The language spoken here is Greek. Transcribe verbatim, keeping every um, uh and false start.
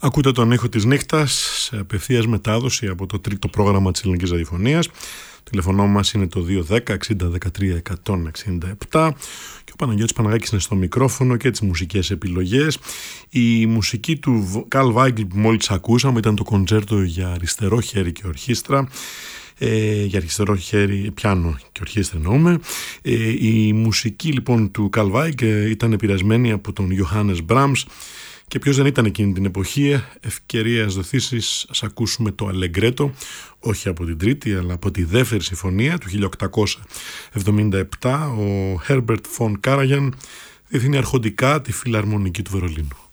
Ακούτε τον ήχο της νύχτας σε απευθείας μετάδοση από το τρίτο πρόγραμμα της Ελληνικής Ραδιοφωνίας. Το τηλεφωνό μας είναι το δύο ένα μηδέν εξήντα δεκατρία εκατόν εξήντα επτά και ο Παναγιώτης Παναγάκης είναι στο μικρόφωνο και τις μουσικές επιλογές. Η μουσική του Καρλ Βάιγκλ που μόλις ακούσαμε ήταν το κοντσέρτο για αριστερό χέρι και ορχήστρα. Ε, για αριστερό χέρι, πιάνο και ορχήστρα εννοούμε. Ε, η μουσική λοιπόν του Καρλ Βάιγκλ ήταν επηρεασμένη από τον Johannes Brahms. Και ποιος δεν ήταν εκείνη την εποχή, ευκαιρία δοθήσεις, ας ακούσουμε το Αλεγκρέτο, όχι από την τρίτη αλλά από τη δεύτερη συμφωνία του χίλια οκτακόσια εβδομήντα επτά. Ο Herbert von Karajan διευθύνει αρχοντικά τη Φιλαρμονική του Βερολίνου.